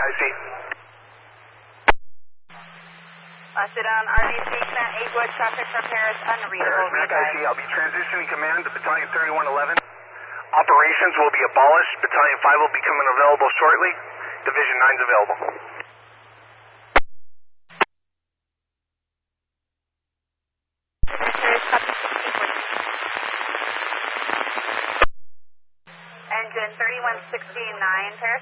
IC. Sit down, RBC, Command 8 Wood, traffic repairs unreadable. Mac IC, I'll be transitioning command to Battalion 3111. Operations will be abolished. Battalion 5 will be coming available shortly. Division 9's available. Engine 3169, Paris.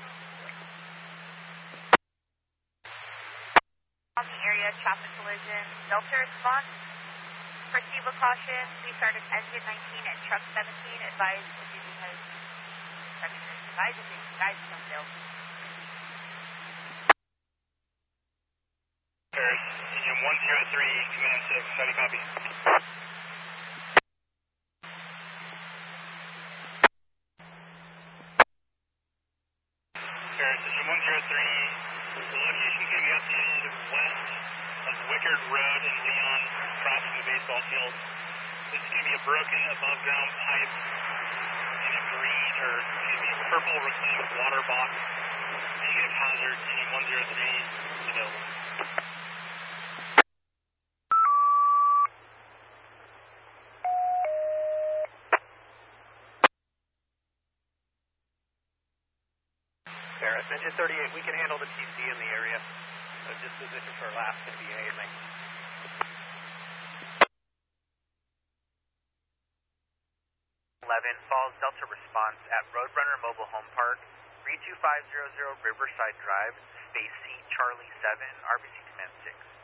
On the area, traffic collision. Delta response. Proceed with caution. Please start at engine 19 and truck 17. Advise if you have advise if you guys don't fail. Paris, Union 103, Command 6, steady copy. Paris, Union 103, the location is going to be updated west of Wickard Road in Leon, crossing the baseball field. This is going to be a broken above ground pipe in a green, or excuse me, purple reclaimed water box. Negative hazard, Union 103, available. Paris, Engine 38, we can handle the TC in the area. So just position for last and BA and 11 Falls Delta response at Roadrunner Mobile Home Park, 32500 Riverside Drive, Space Seat Charlie 7, RBC Command 6.